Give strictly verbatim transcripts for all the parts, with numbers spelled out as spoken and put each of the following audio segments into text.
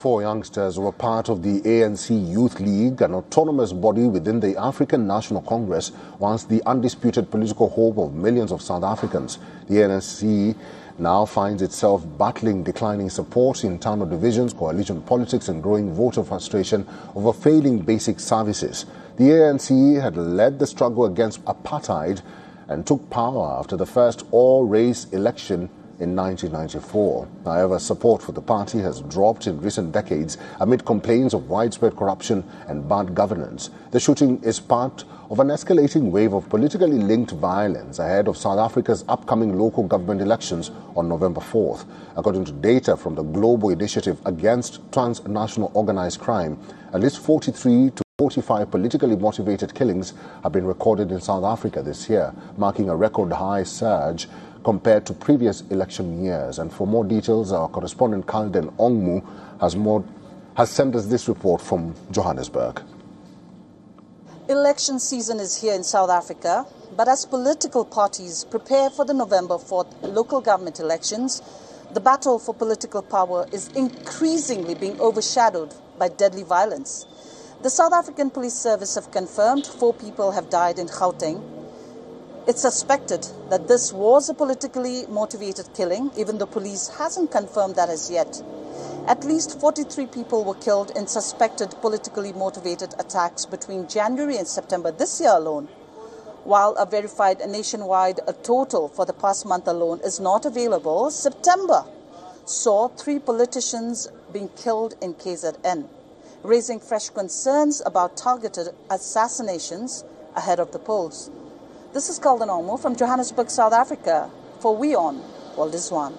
Four youngsters were part of the A N C Youth League, an autonomous body within the African National Congress, once the undisputed political hope of millions of South Africans. The A N C now finds itself battling declining support, internal divisions, coalition politics and growing voter frustration over failing basic services. The A N C had led the struggle against apartheid and took power after the first all-race election in nineteen ninety-four. However, support for the party has dropped in recent decades amid complaints of widespread corruption and bad governance. The shooting is part of an escalating wave of politically linked violence ahead of South Africa's upcoming local government elections on November fourth. According to data from the Global Initiative Against Transnational Organized Crime, at least forty-three to forty-five politically motivated killings have been recorded in South Africa this year, marking a record high surge compared to previous election years. And for more details, our correspondent Kalden Ongmu has more has sent us this report from Johannesburg. Election season is here in South Africa, but as political parties prepare for the November fourth local government elections, the battle for political power is increasingly being overshadowed by deadly violence. The South African Police Service have confirmed four people have died in Gauteng. It's suspected that this was a politically motivated killing, even though police hasn't confirmed that as yet. At least forty-three people were killed in suspected politically motivated attacks between January and September this year alone, while a verified nationwide a total for the past month alone is not available. September saw three politicians being killed in K Z N, raising fresh concerns about targeted assassinations ahead of the polls. This is Kalden Ongmu from Johannesburg, South Africa, for WION World is One.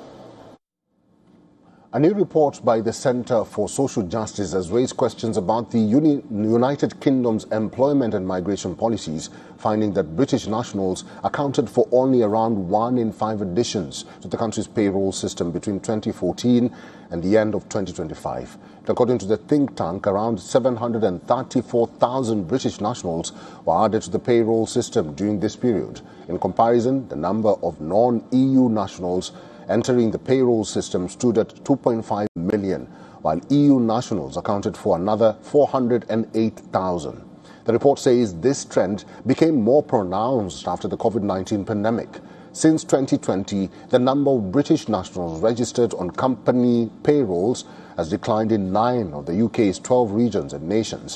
A new report by the Centre for Social Justice has raised questions about the Uni United Kingdom's employment and migration policies, finding that British nationals accounted for only around one in five additions to the country's payroll system between twenty fourteen and the end of twenty twenty-five. According to the think tank, around seven hundred thirty-four thousand British nationals were added to the payroll system during this period. In comparison, the number of non-E U nationals entering the payroll system stood at two point five million, while E U nationals accounted for another four hundred eight thousand. The report says this trend became more pronounced after the COVID nineteen pandemic. Since twenty twenty, the number of British nationals registered on company payrolls has declined in nine of the U K's twelve regions and nations,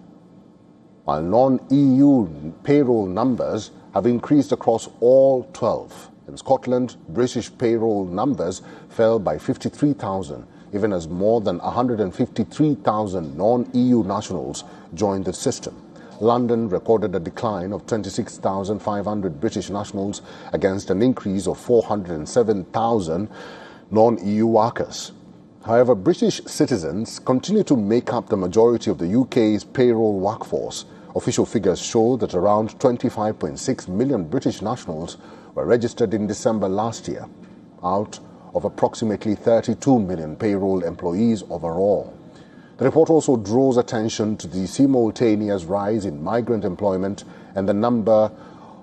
while non-E U payroll numbers have increased across all twelve. In Scotland, British payroll numbers fell by fifty-three thousand, even as more than one hundred fifty-three thousand non-E U nationals joined the system. London recorded a decline of twenty-six thousand five hundred British nationals against an increase of four hundred seven thousand non-E U workers. However, British citizens continue to make up the majority of the U K's payroll workforce. Official figures show that around twenty-five point six million British nationals were registered in December last year, out of approximately thirty-two million payroll employees overall. The report also draws attention to the simultaneous rise in migrant employment and the number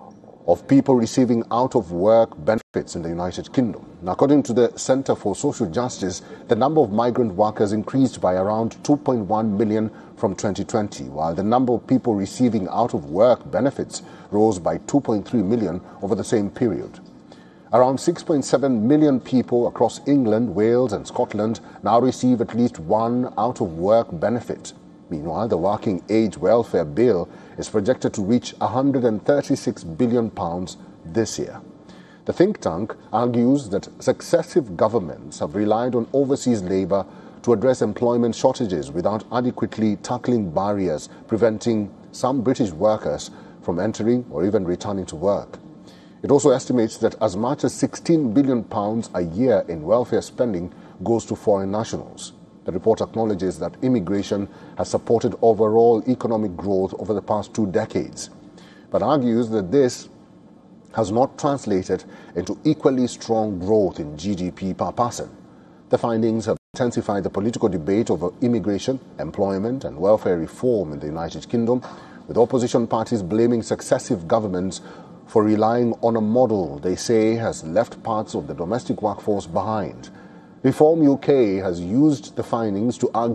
of people receiving out-of-work benefits in the United Kingdom. Now, according to the Centre for Social Justice, the number of migrant workers increased by around two point one million from twenty twenty, while the number of people receiving out-of-work benefits rose by two point three million over the same period. Around six point seven million people across England, Wales and Scotland now receive at least one out-of-work benefit. Meanwhile, the Working Age Welfare Bill is projected to reach one hundred thirty-six billion pounds this year. The think tank argues that successive governments have relied on overseas labour to address employment shortages without adequately tackling barriers preventing some British workers from entering or even returning to work. It also estimates that as much as sixteen billion pounds a year in welfare spending goes to foreign nationals. The report acknowledges that immigration has supported overall economic growth over the past two decades, but argues that this has not translated into equally strong growth in G D P per person. The findings have intensified the political debate over immigration, employment and welfare reform in the United Kingdom, with opposition parties blaming successive governments for relying on a model they say has left parts of the domestic workforce behind. Reform U K has used the findings to argue